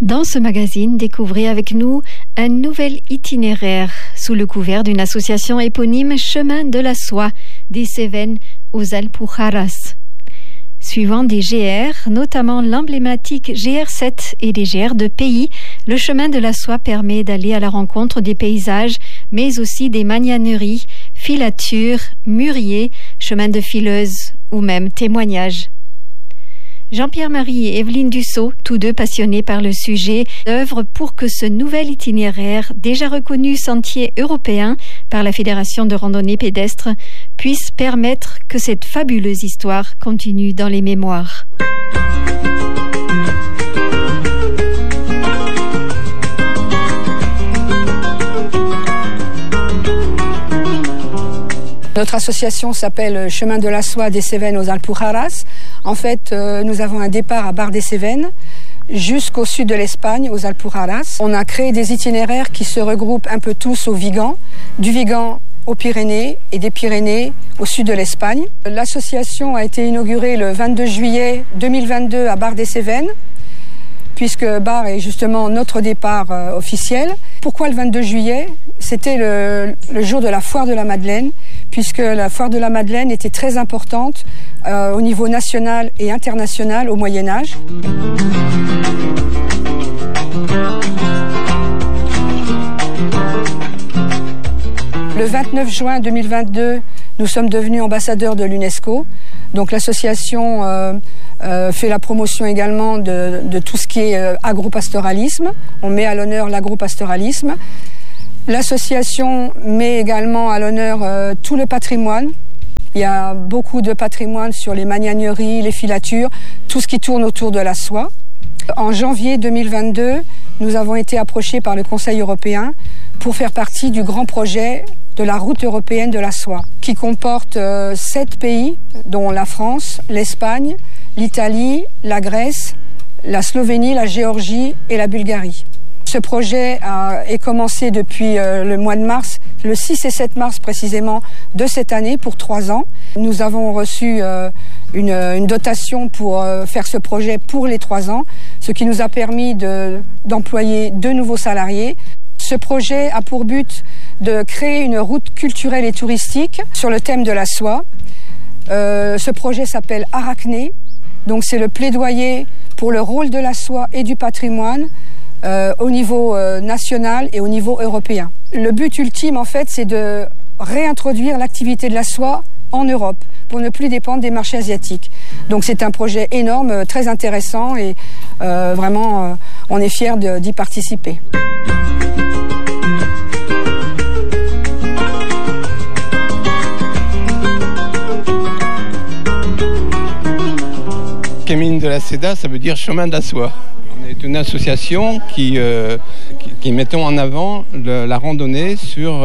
Dans ce magazine, découvrez avec nous un nouvel itinéraire sous le couvert d'une association éponyme Chemin de la Soie des Cévennes aux Alpujarras. Suivant des GR, notamment l'emblématique GR7 et des GR de pays, le chemin de la soie permet d'aller à la rencontre des paysages, mais aussi des magnaneries, filatures, mûriers, chemins de fileuses ou même témoignages. Jean-Pierre-Marie et Evelyne Dussault, tous deux passionnés par le sujet, œuvrent pour que ce nouvel itinéraire, déjà reconnu sentier européen par la Fédération de randonnée pédestre, puisse permettre que cette fabuleuse histoire continue dans les mémoires. Notre association s'appelle Chemin de la Soie des Cévennes aux Alpujarras. En fait, nous avons un départ à Bar des Cévennes jusqu'au sud de l'Espagne, aux Alpujarras. On a créé des itinéraires qui se regroupent un peu tous au Vigan, du Vigan aux Pyrénées et des Pyrénées au sud de l'Espagne. L'association a été inaugurée le 22 juillet 2022 à Bar des Cévennes, puisque Bar est justement notre départ officiel. Pourquoi le 22 juillet ? C'était le jour de la foire de la Madeleine, puisque la foire de la Madeleine était très importante au niveau national et international au Moyen-Âge. Le 29 juin 2022, nous sommes devenus ambassadeurs de l'UNESCO. Donc l'association fait la promotion également de tout ce qui est agropastoralisme. On met à l'honneur l'agropastoralisme. L'association met également à l'honneur tout le patrimoine. Il y a beaucoup de patrimoine sur les magnaneries, les filatures, tout ce qui tourne autour de la soie. En janvier 2022, nous avons été approchés par le Conseil européen pour faire partie du grand projet de la route européenne de la soie, qui comporte 7 pays, dont la France, l'Espagne, l'Italie, la Grèce, la Slovénie, la Géorgie et la Bulgarie. Ce projet est commencé depuis le mois de mars, le 6 et 7 mars précisément de cette année pour 3 ans. Nous avons reçu une dotation pour faire ce projet pour les 3 ans, ce qui nous a permis d'employer 2 nouveaux salariés. Ce projet a pour but de créer une route culturelle et touristique sur le thème de la soie. Ce projet s'appelle Arachné, donc c'est le plaidoyer pour le rôle de la soie et du patrimoine au niveau national et au niveau européen. Le but ultime, en fait, c'est de réintroduire l'activité de la soie en Europe pour ne plus dépendre des marchés asiatiques. Donc c'est un projet énorme, très intéressant et vraiment, on est fiers d'y participer. Camino de la Seda, ça veut dire chemin de la soie. On est une association qui mettons en avant la randonnée sur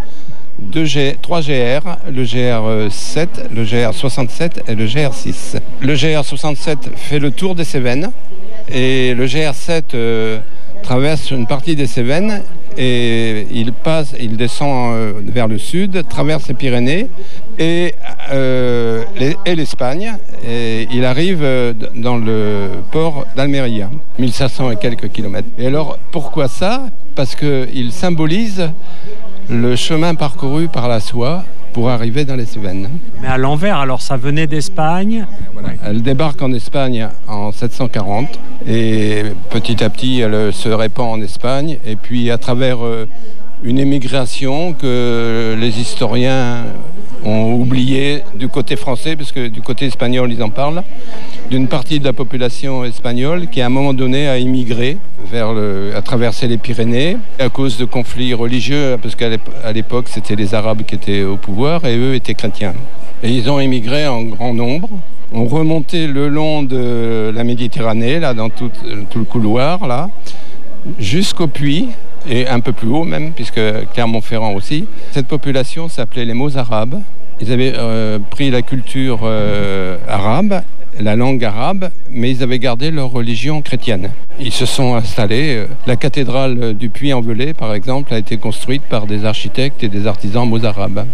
3 GR, le GR7, le GR67 et le GR6. Le GR67 fait le tour des Cévennes et le GR7 traverse une partie des Cévennes et il descend vers le sud, traverse les Pyrénées et l'Espagne, et il arrive dans le port d'Almeria, 1500 et quelques kilomètres. Et alors, pourquoi ça ? Parce qu'il symbolise le chemin parcouru par la soie pour arriver dans les Cévennes. Mais à l'envers, alors ça venait d'Espagne. Voilà. Elle débarque en Espagne en 740 et petit à petit elle se répand en Espagne et puis à travers une émigration que les historiens ont oublié du côté français, parce que du côté espagnol ils en parlent, d'une partie de la population espagnole qui à un moment donné a immigré à traverser les Pyrénées à cause de conflits religieux, parce qu'à l'époque c'était les Arabes qui étaient au pouvoir et eux étaient chrétiens. Et ils ont immigré en grand nombre, ont remonté le long de la Méditerranée, là dans tout le couloir, là, jusqu'au Puy, et un peu plus haut même, puisque Clermont-Ferrand aussi. Cette population s'appelait les Mozarabes. Ils avaient pris la culture arabe, la langue arabe, mais ils avaient gardé leur religion chrétienne. Ils se sont installés. La cathédrale du Puy-en-Velay, par exemple, a été construite par des architectes et des artisans mozarabes.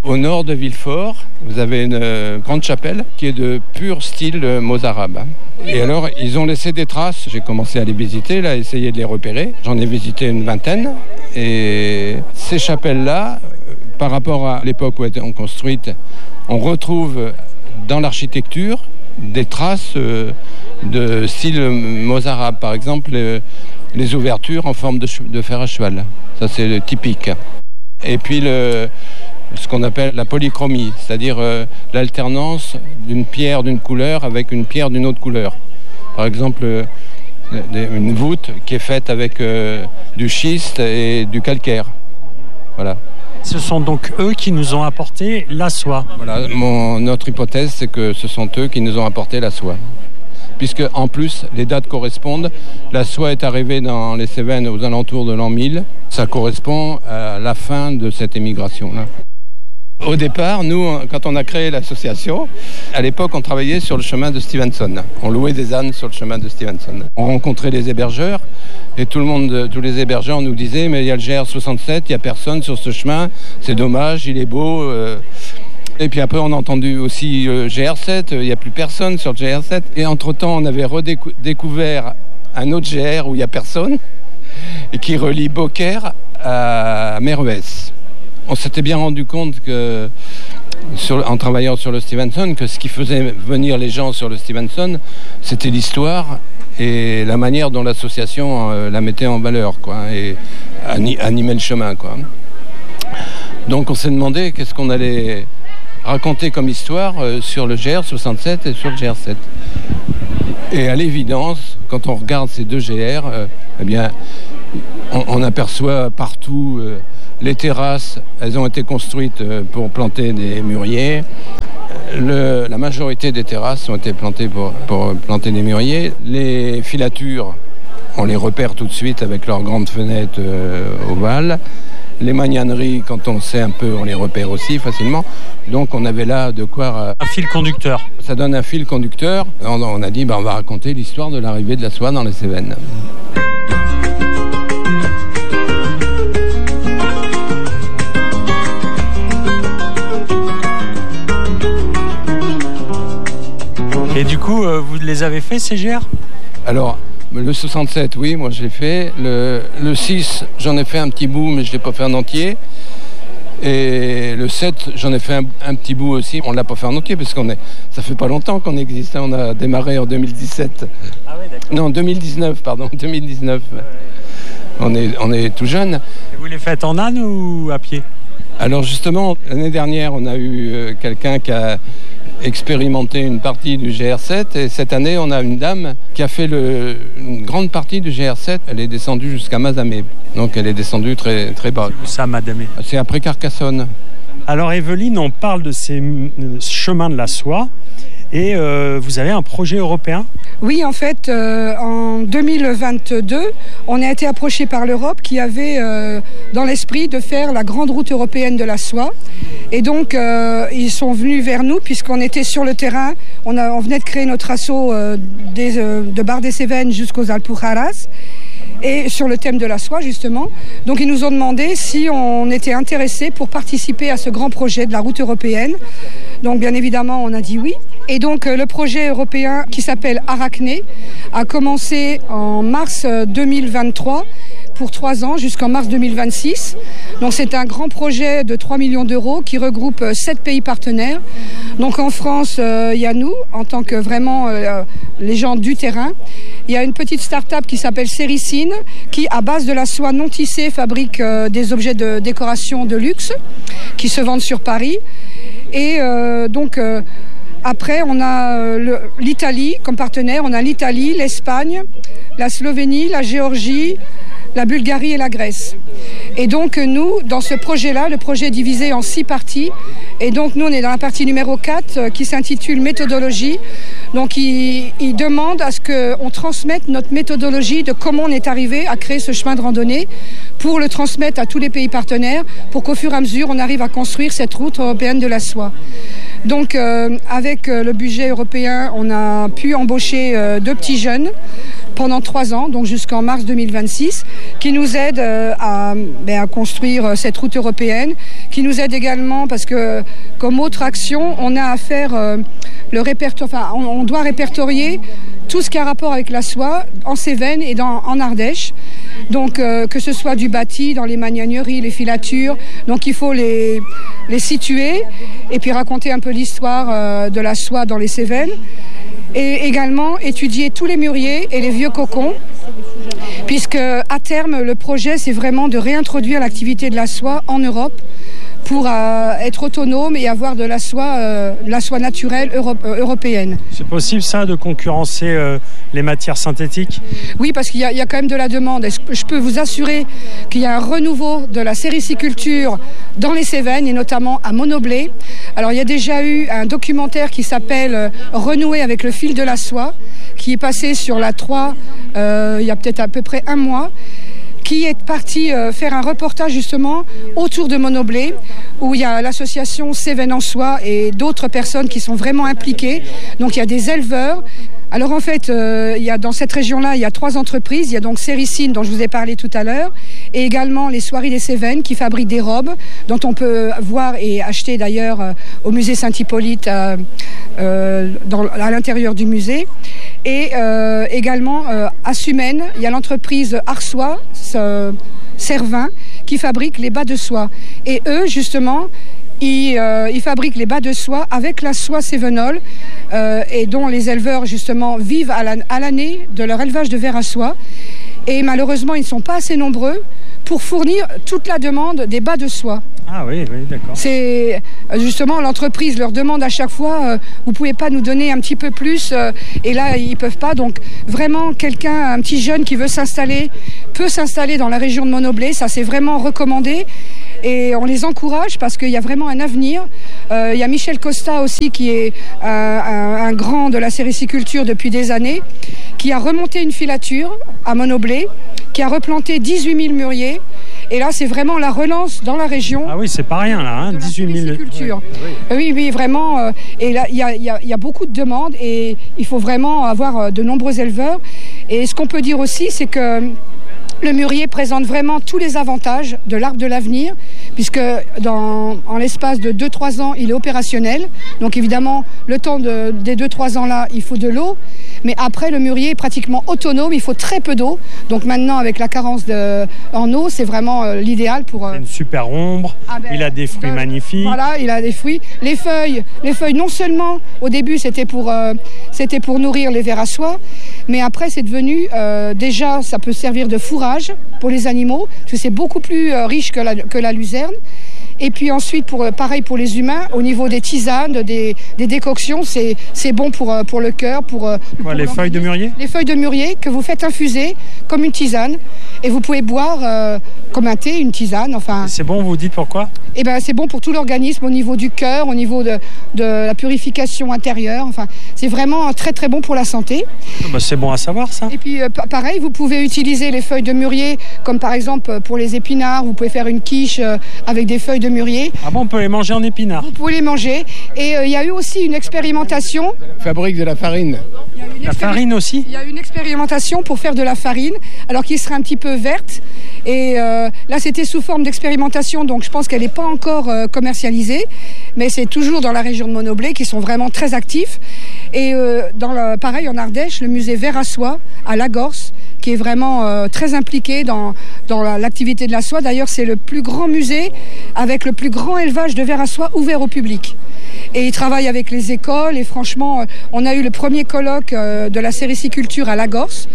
Au nord de Villefort, vous avez une grande chapelle qui est de pur style mozarabe. Et alors, ils ont laissé des traces. J'ai commencé à les visiter, là, essayer de les repérer. J'en ai visité une vingtaine. Et ces chapelles-là, par rapport à l'époque où elles étaient construites, on retrouve dans l'architecture des traces de style mozarabe. Par exemple, les ouvertures en forme de fer à cheval. Ça, c'est typique. Et puis, ce qu'on appelle la polychromie, c'est-à-dire l'alternance d'une pierre d'une couleur avec une pierre d'une autre couleur. Par exemple, une voûte qui est faite avec du schiste et du calcaire. Voilà. Ce sont donc eux qui nous ont apporté la soie. Voilà, notre hypothèse, c'est que ce sont eux qui nous ont apporté la soie. Puisque, en plus, les dates correspondent. La soie est arrivée dans les Cévennes aux alentours de l'an 1000. Ça correspond à la fin de cette émigration-là. Au départ, nous, quand on a créé l'association, à l'époque, on travaillait sur le chemin de Stevenson. On louait des ânes sur le chemin de Stevenson. On rencontrait les hébergeurs et tous les hébergeurs nous disaient « mais il y a le GR67, il n'y a personne sur ce chemin, c'est dommage, il est beau ». Et puis après, on a entendu aussi GR7, il n'y a plus personne sur le GR7. Et entre-temps, on avait redécouvert un autre GR où il n'y a personne et qui relie Beaucaire à Mervès. On s'était bien rendu compte que, en travaillant sur le Stevenson, que ce qui faisait venir les gens sur le Stevenson, c'était l'histoire et la manière dont l'association la mettait en valeur, quoi, et animait le chemin, quoi. Donc on s'est demandé qu'est-ce qu'on allait raconter comme histoire sur le GR67 et sur le GR7. Et à l'évidence, quand on regarde ces deux GR, eh bien, on aperçoit partout les terrasses. Elles ont été construites pour planter des mûriers. La majorité des terrasses ont été plantées pour planter des mûriers. Les filatures, on les repère tout de suite avec leurs grandes fenêtres ovales. Les magnaneries, quand on sait un peu, on les repère aussi facilement. Donc on avait là de quoi... Un fil conducteur. Ça donne un fil conducteur. On a dit, on va raconter l'histoire de l'arrivée de la soie dans les Cévennes. Et du coup, vous les avez fait, ces GR ? Alors, le 67, oui, moi je l'ai fait. Le 6, j'en ai fait un petit bout, mais je ne l'ai pas fait en entier. Et le 7, j'en ai fait un petit bout aussi. On ne l'a pas fait en entier, parce ça fait pas longtemps qu'on existe. On a démarré en 2017. Ah oui, d'accord. Non, 2019, pardon, 2019. On est tout jeune. Et vous les faites en âne ou à pied ? Alors justement, l'année dernière, on a eu quelqu'un qui a expérimenté une partie du GR7 et cette année, on a une dame qui a fait une grande partie du GR7. Elle est descendue jusqu'à Mazamet. Donc elle est descendue très, très bas. C'est où ça, Mazamet ? C'est après Carcassonne. Alors Evelyne, on parle de ces chemins de la soie et vous avez un projet européen ? Oui, en fait, en 2022, on a été approché par l'Europe qui avait dans l'esprit de faire la grande route européenne de la soie. Et donc, ils sont venus vers nous puisqu'on était sur le terrain. On venait de créer notre assaut de Bar des Cévennes jusqu'aux Alpujarras. Et sur le thème de la soie, justement. Donc, ils nous ont demandé si on était intéressés pour participer à ce grand projet de la route européenne. Donc, bien évidemment, on a dit oui. Et donc, le projet européen qui s'appelle Arachné a commencé en mars 2023 pour 3 ans jusqu'en mars 2026. Donc, c'est un grand projet de 3 millions d'euros qui regroupe 7 pays partenaires. Donc, en France, il y a nous, en tant que vraiment les gens du terrain. Il y a une petite start-up qui s'appelle Séricine, qui, à base de la soie non tissée, fabrique des objets de décoration de luxe qui se vendent sur Paris. Et après, on a l'Italie comme partenaire. On a l'Italie, l'Espagne, la Slovénie, la Géorgie, la Bulgarie et la Grèce. Et donc, nous, dans ce projet-là, le projet est divisé en 6 parties. Et donc, nous, on est dans la partie numéro 4 qui s'intitule méthodologie. Donc, il demande à ce qu'on transmette notre méthodologie de comment on est arrivé à créer ce chemin de randonnée pour le transmettre à tous les pays partenaires pour qu'au fur et à mesure, on arrive à construire cette route européenne de la soie. Donc, avec le budget européen, on a pu embaucher 2 petits jeunes pendant 3 ans, donc jusqu'en mars 2026, qui nous aident à construire cette route européenne, qui nous aide également parce que comme autre action, on a à faire on doit répertorier tout ce qui a rapport avec la soie en Cévennes et en Ardèche. Donc que ce soit du bâti, dans les magnaneries, les filatures. Donc il faut les situer et puis raconter un peu l'histoire de la soie dans les Cévennes. Et également étudier tous les mûriers et les vieux cocons, puisque à terme, le projet, c'est vraiment de réintroduire l'activité de la soie en Europe pour être autonome et avoir de la soie naturelle européenne. C'est possible ça, de concurrencer les matières synthétiques ? Oui, parce qu'il y a quand même de la demande. Et je peux vous assurer qu'il y a un renouveau de la sériciculture dans les Cévennes et notamment à Monoblé. Alors il y a déjà eu un documentaire qui s'appelle « Renouer avec le fil de la soie » qui est passé sur la 3 il y a peut-être à peu près un mois, qui est parti faire un reportage justement autour de Monoblé, où il y a l'association Cévennes en soie et d'autres personnes qui sont vraiment impliquées. Donc il y a des éleveurs. Alors en fait, dans cette région-là, il y a 3 entreprises. Il y a donc Céricine, dont je vous ai parlé tout à l'heure, et également les Soieries des Cévennes, qui fabriquent des robes, dont on peut voir et acheter d'ailleurs au musée Saint-Hippolyte, à l'intérieur du musée. Et également à Sumène, il y a l'entreprise Arsois, Servin, qui fabrique les bas de soie. Et eux, justement, ils fabriquent les bas de soie avec la soie cévenole et dont les éleveurs, justement, vivent à l'année de leur élevage de vers à soie. Et malheureusement, ils ne sont pas assez nombreux pour fournir toute la demande des bas de soie. Ah oui, d'accord. C'est justement l'entreprise leur demande à chaque fois vous pouvez pas nous donner un petit peu plus et là ils peuvent pas. Donc vraiment un petit jeune qui veut s'installer peut s'installer dans la région de Monoblé, ça c'est vraiment recommandé et on les encourage parce qu'il y a vraiment un avenir. Il y a Michel Costa aussi qui est un grand de la sériciculture depuis des années, qui a remonté une filature à Monoblé, qui a replanté 18 000 mûriers. Et là, c'est vraiment la relance dans la région. Ah oui, c'est pas rien là, 18 000. Oui, vraiment. Et là, il y a beaucoup de demandes et il faut vraiment avoir de nombreux éleveurs. Et ce qu'on peut dire aussi, c'est que le mûrier présente vraiment tous les avantages de l'arbre de l'avenir, puisque en l'espace de 2-3 ans, il est opérationnel. Donc évidemment, le temps des 2-3 ans là, il faut de l'eau. Mais après, le mûrier est pratiquement autonome, il faut très peu d'eau. Donc maintenant, avec la carence en eau, c'est vraiment l'idéal pour... C'est une super ombre, il a des fruits magnifiques. Voilà, il a des fruits. Les feuilles, non seulement, au début, c'était pour nourrir les vers à soie, mais après, c'est devenu, déjà, ça peut servir de fourrage pour les animaux, parce que c'est beaucoup plus riche que la luzerne. Et puis ensuite, pareil pour les humains, au niveau des tisanes, des décoctions, c'est bon pour le cœur. Pour les feuilles de mûrier ? Les feuilles de mûrier que vous faites infuser comme une tisane. Et vous pouvez boire comme un thé, une tisane. Enfin. C'est bon, vous dites pourquoi ? Eh ben, c'est bon pour tout l'organisme, au niveau du cœur, au niveau de la purification intérieure. Enfin, c'est vraiment très très bon pour la santé. C'est bon à savoir ça. Et puis pareil, vous pouvez utiliser les feuilles de mûrier, comme par exemple pour les épinards, vous pouvez faire une quiche avec des feuilles de mûrier. Ah bon, on peut les manger en épinards ? Vous pouvez les manger. Et il y a eu aussi une expérimentation. Fabrique de la farine. La farine aussi ? Il y a une expérimentation pour faire de la farine, alors qu'il serait un petit peu verte. Et là, c'était sous forme d'expérimentation, donc je pense qu'elle n'est pas encore commercialisée, mais c'est toujours dans la région de Monoblé qui sont vraiment très actifs. Et pareil, en Ardèche, le musée Vers à soie, à Lagorce, qui est vraiment très impliqué dans l'activité de la soie. D'ailleurs, c'est le plus grand musée avec le plus grand élevage de vers à soie ouvert au public. Et il travaille avec les écoles et franchement, on a eu le premier colloque de la sériciculture à Lagorce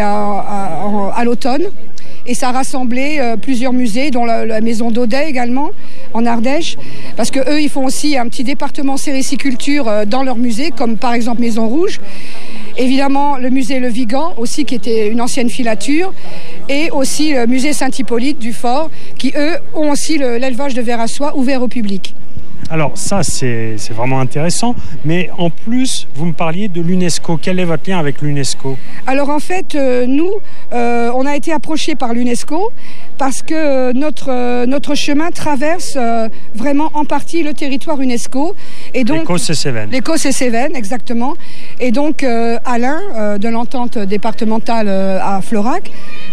à l'automne. Et ça a rassemblé plusieurs musées, dont la maison d'Audet également, en Ardèche, parce qu'eux, ils font aussi un petit département sériciculture dans leur musée, comme par exemple Maison Rouge. Évidemment, le musée Le Vigan, aussi, qui était une ancienne filature, et aussi le musée Saint-Hippolyte du Fort, qui, eux, ont aussi l'élevage de vers à soie ouvert au public. Alors ça, c'est vraiment intéressant, mais en plus, vous me parliez de l'UNESCO. Quel est votre lien avec l'UNESCO ? Alors en fait, nous, on a été approchés par l'UNESCO parce que notre chemin traverse vraiment en partie le territoire UNESCO. Et donc, l'Écosse et Cévennes. L'Écosse et Cévennes, exactement. Et donc Alain, de l'entente départementale à Florac,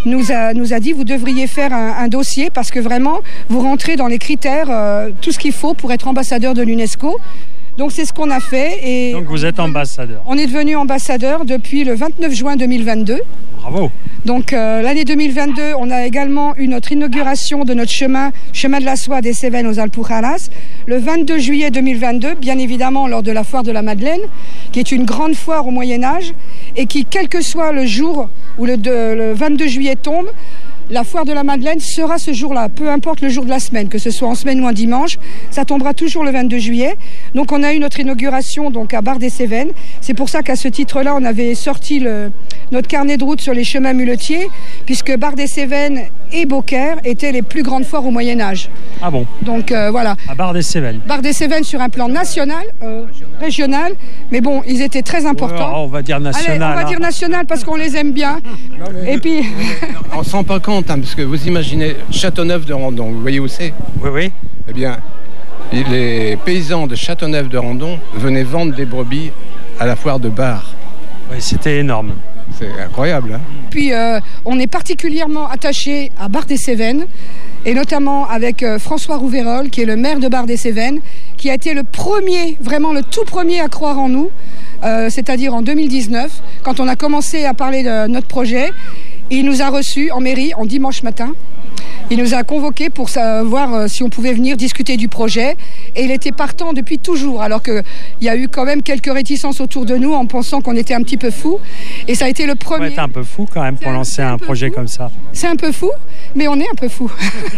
nous a dit vous devriez faire un dossier parce que vraiment vous rentrez dans les critères, tout ce qu'il faut pour être ambassadeur de l'UNESCO. Donc c'est ce qu'on a fait. Et donc vous êtes ambassadeur. On est devenu ambassadeur depuis le 29 juin 2022. Bravo. Donc l'année 2022, on a également eu notre inauguration de notre chemin de la soie des Cévennes aux Alpujarras, le 22 juillet 2022, bien évidemment lors de la foire de la Madeleine, qui est une grande foire au Moyen-Âge et qui, quel que soit le jour où le 22 juillet tombe, la foire de la Madeleine sera ce jour-là, peu importe le jour de la semaine, que ce soit en semaine ou en dimanche, ça tombera toujours le 22 juillet. Donc on a eu notre inauguration donc, à Bar-des-Cévennes. C'est pour ça qu'à ce titre-là, on avait sorti notre carnet de route sur les chemins muletiers, puisque Bar-des-Cévennes et Beaucaire étaient les plus grandes foires au Moyen-Âge. Ah bon? Donc voilà. À Bar-des-Cévennes. Bar-des-Cévennes sur un plan national, régional, mais bon, ils étaient très importants. On va dire national. Allez, on va dire national parce qu'on les aime bien. Et puis... On ne se rend pas compte, hein, parce que vous imaginez Châteauneuf-de-Randon, vous voyez où c'est? Oui, oui. Eh bien, les paysans de Châteauneuf-de-Randon venaient vendre des brebis à la foire de Bar. Oui, c'était énorme. C'est incroyable. Hein. Puis on est particulièrement attaché à Bar-des-Cévennes, et notamment avec François Rouveyrol, qui est le maire de Bar-des-Cévennes, qui a été le premier, vraiment le tout premier à croire en nous, c'est-à-dire en 2019, quand on a commencé à parler de notre projet. Il nous a reçus en mairie en dimanche matin. Il nous a convoqués pour savoir si on pouvait venir discuter du projet. Et il était partant depuis toujours, alors qu'il y a eu quand même quelques réticences autour de nous en pensant qu'on était un petit peu fous. Et ça a été le premier... C'est un peu fou quand même pour lancer un projet comme ça. C'est un peu fou, mais on est un peu fou.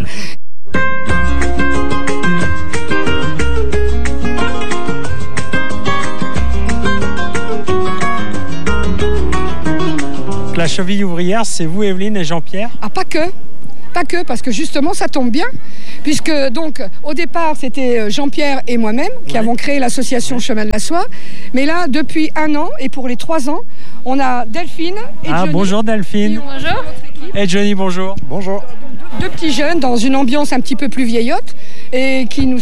La cheville ouvrière, c'est vous, Evelyne et Jean-Pierre? Ah, pas que, parce que justement, ça tombe bien, puisque donc, au départ, c'était Jean-Pierre et moi-même qui avons créé l'association Chemin de la Soie, mais là, depuis 1 an, et pour les 3 ans, on a Delphine et Johnny. Bonjour Delphine. Bonjour. Et Johnny, bonjour. Bonjour. 2 petits jeunes dans une ambiance un petit peu plus vieillotte, et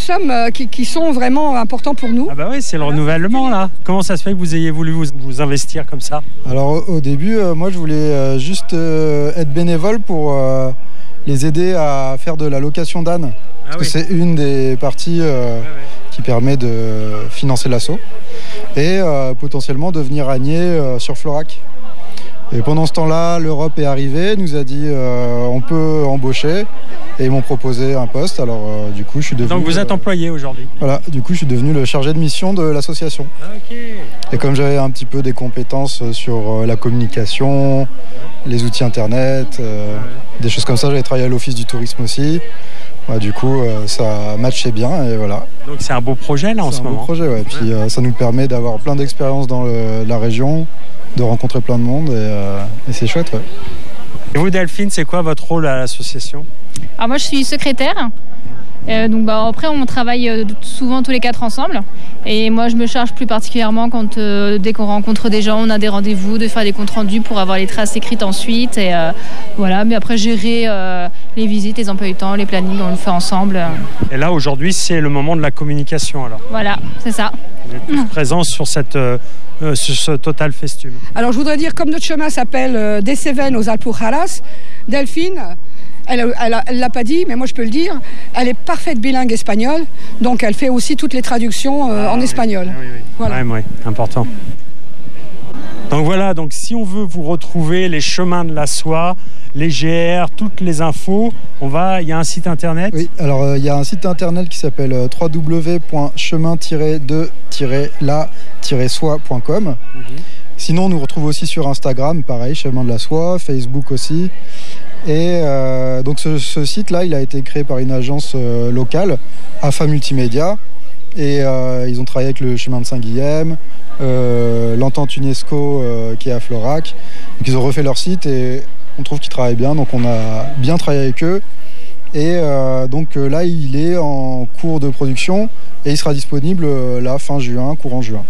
qui sont vraiment importants pour nous. Ah bah oui, c'est le renouvellement là. Comment ça se fait que vous ayez voulu vous investir comme ça? Alors au début, moi je voulais juste être bénévole pour les aider à faire de la location d'ânes. Parce que c'est une des parties qui permet de financer l'assaut. Et potentiellement de venir ânier sur Florac. Et pendant ce temps-là, l'Europe est arrivée, nous a dit on peut embaucher. Et ils m'ont proposé un poste, alors du coup je suis devenu... Donc vous êtes employé aujourd'hui? Voilà, du coup je suis devenu le chargé de mission de l'association. Ok. Et comme j'avais un petit peu des compétences sur la communication, les outils internet, des choses comme ça, j'avais travaillé à l'office du tourisme aussi. Ouais, du coup ça matchait bien et voilà. Donc c'est un beau projet là en ce moment? C'est un beau projet, ouais. Puis ça nous permet d'avoir plein d'expériences dans la région, de rencontrer plein de monde et c'est chouette, ouais. Et vous Delphine, c'est quoi votre rôle à l'association? Alors moi je suis secrétaire, donc après on travaille souvent tous les 4 ensemble et moi je me charge plus particulièrement dès qu'on rencontre des gens, on a des rendez-vous, de faire des comptes rendus pour avoir les traces écrites ensuite et voilà, mais après gérer les visites, les emplois du temps, les plannings, on le fait ensemble. Et là aujourd'hui c'est le moment de la communication alors? Voilà, c'est ça. Vous êtes tous présents sur ce Total Festum. Alors je voudrais dire, comme notre chemin s'appelle des Cévennes aux Alpujarras, Delphine, elle l'a pas dit, mais moi je peux le dire, elle est parfaite bilingue espagnole, donc elle fait aussi toutes les traductions en espagnol. Oui. Voilà. Oui, important. Donc voilà, donc si on veut vous retrouver les chemins de la soie, les GR, toutes les infos, il y a un site internet? Oui, alors il y a un site internet qui s'appelle www.chemin-de-la-soie.com. Sinon, on nous retrouve aussi sur Instagram, pareil, Chemin de la Soie, Facebook aussi. Et donc ce site-là, il a été créé par une agence locale, AFA Multimédia. Et ils ont travaillé avec le chemin de Saint-Guilhem, l'entente UNESCO qui est à Florac. Donc ils ont refait leur site et on trouve qu'ils travaillent bien. Donc on a bien travaillé avec eux. Et donc là, il est en cours de production et il sera disponible là fin juin, courant juin.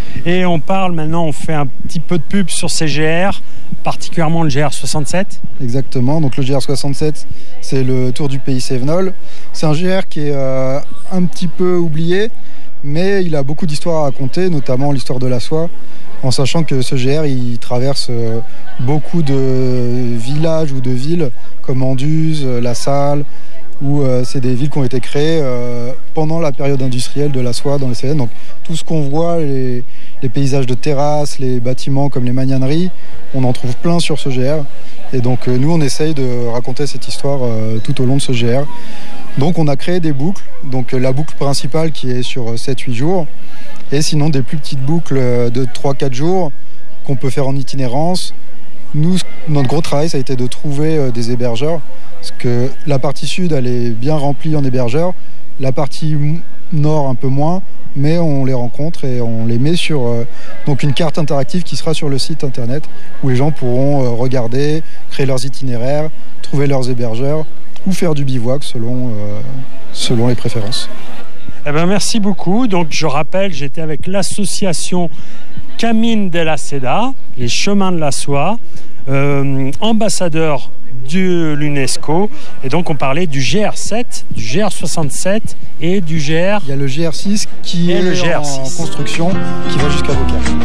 Et on parle maintenant, on fait un petit peu de pub sur ces GR, particulièrement le GR67. Exactement, donc le GR67, c'est le Tour du Pays Cévenol. C'est un GR qui est un petit peu oublié, mais il a beaucoup d'histoires à raconter, notamment l'histoire de la soie, en sachant que ce GR, il traverse beaucoup de villages ou de villes, comme Anduze, La Salle, où c'est des villes qui ont été créées pendant la période industrielle de la soie dans les Cévennes. Donc tout ce qu'on voit, les paysages de terrasses, les bâtiments comme les magnaneries, on en trouve plein sur ce GR. Et donc nous, on essaye de raconter cette histoire tout au long de ce GR. Donc on a créé des boucles, donc la boucle principale qui est sur 7-8 jours, et sinon des plus petites boucles de 3-4 jours qu'on peut faire en itinérance. Nous, notre gros travail, ça a été de trouver des hébergeurs, parce que la partie sud, elle est bien remplie en hébergeurs, la partie nord un peu moins, mais on les rencontre et on les met sur donc une carte interactive qui sera sur le site internet, où les gens pourront regarder, créer leurs itinéraires, trouver leurs hébergeurs, ou faire du bivouac selon les préférences. Eh ben, merci beaucoup. Donc, je rappelle, j'étais avec l'association Camine de la Seda, les chemins de la soie, ambassadeur de l'UNESCO. Et donc, on parlait du GR7, du GR67 et du GR... Il y a le GR6 qui est en construction, qui va jusqu'à Beaucaire.